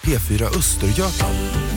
P4 Östergötland.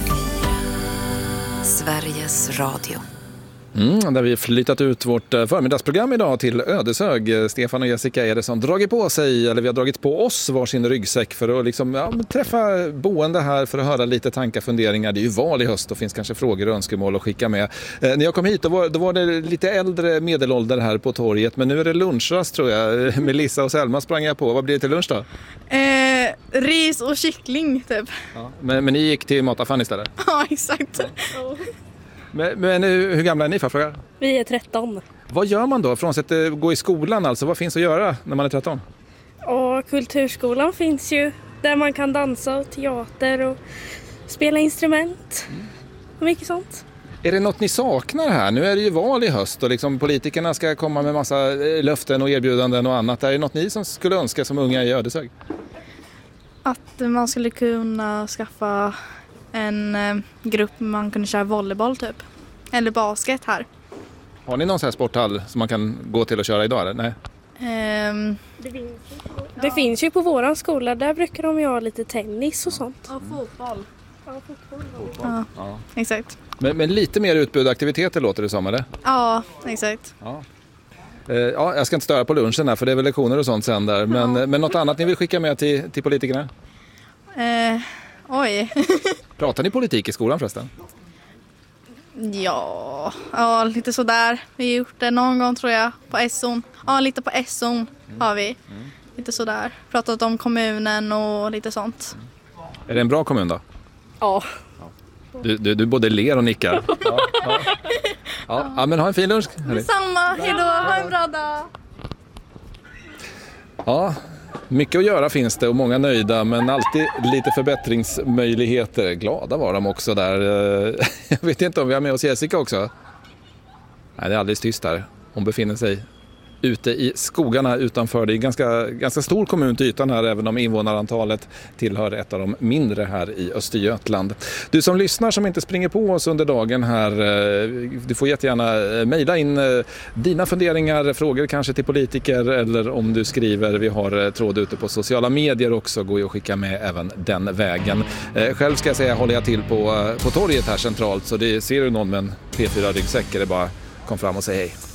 Sveriges Radio. Där vi flyttat ut vårt förmiddagsprogram idag till Ödeshög. Stefan och Jessica är det som dragit på sig, eller vi har dragit på oss varsin ryggsäck för att liksom, träffa boende här för att höra lite tankar, funderingar. Det är ju val i höst och finns kanske frågor och önskemål att skicka med. När jag kom hit då var det lite äldre medelålder här på torget, men nu är det lunchrast tror jag. Melissa och Selma sprang jag på. Vad blir det till lunch då? Ris och kyckling typ. Ja, men ni gick till mataffären istället? Ja, exakt. Men hur gamla är ni för fråga? Vi är 13. Vad gör man då? Frånsett att gå i skolan alltså, vad finns att göra när man är 13? Och kulturskolan finns ju där man kan dansa och teater och spela instrument och mycket sånt. Är det något ni saknar här? Nu är det ju val i höst och liksom politikerna ska komma med massa löften och erbjudanden och annat. Är det något ni som skulle önska som unga i Ödeshög? Att man skulle kunna skaffa en grupp man kunde köra volleyboll typ. Eller basket här. Har ni någon sån här sporthall som man kan gå till och köra idag eller? Nej. Det finns ju på våran skola. Där brukar de ju ha lite tennis och sånt. Och fotboll. Ja, fotboll. Ja, exakt. Men lite mer utbud aktiviteter låter det som, eller? Ja, exakt. Ja. Jag ska inte störa på lunchen här för det är väl lektioner och sånt sen där. Men något annat ni vill skicka med till politikerna? Oj. Pratar ni politik i skolan förresten? Ja, lite sådär. Vi har gjort det någon gång tror jag på SO'n. Ja, lite på SO'n har vi. Lite sådär. Pratat om kommunen och lite sånt. Är det en bra kommun då? Ja. Du både ler och nickar. Ja, men ha en fin lunch. Detsamma, hejdå, ha en bra dag. Ja, mycket att göra finns det och många nöjda, men alltid lite förbättringsmöjligheter. Glada var de också där. Jag vet inte om vi har med oss Jessica också. Nej, det är alldeles tyst där. Hon befinner sig ute i skogarna utanför. Det är ganska stor kommun till ytan här, även om invånarantalet tillhör ett av de mindre här i Östergötland. Du som lyssnar som inte springer på oss under dagen här, du får jättegärna mejla in dina funderingar, frågor kanske till politiker, eller om du skriver, vi har tråd ute på sociala medier också, går ju att skicka med även den vägen. Själv ska jag säga, håller jag till på torget här centralt, så det ser du någon med en P4-ryggsäck, är det bara kom fram och säg hej.